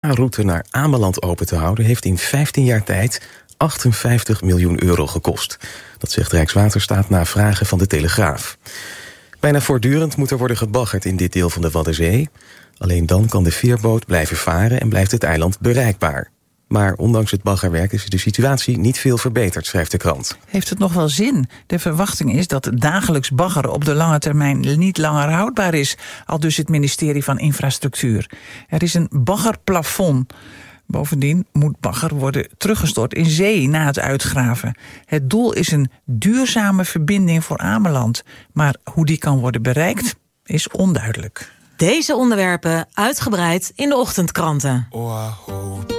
extra-route naar Ameland open te houden heeft in 15 jaar tijd 58 miljoen euro gekost. Dat zegt Rijkswaterstaat na vragen van de Telegraaf. Bijna voortdurend moet er worden gebaggerd in dit deel van de Waddenzee. Alleen dan kan de veerboot blijven varen en blijft het eiland bereikbaar. Maar ondanks het baggerwerk is de situatie niet veel verbeterd, schrijft de krant. Heeft het nog wel zin? De verwachting is dat het dagelijks baggeren op de lange termijn niet langer houdbaar is, aldus het ministerie van Infrastructuur. Er is een baggerplafond. Bovendien moet bagger worden teruggestort in zee na het uitgraven. Het doel is een duurzame verbinding voor Ameland. Maar hoe die kan worden bereikt, is onduidelijk. Deze onderwerpen uitgebreid in de ochtendkranten.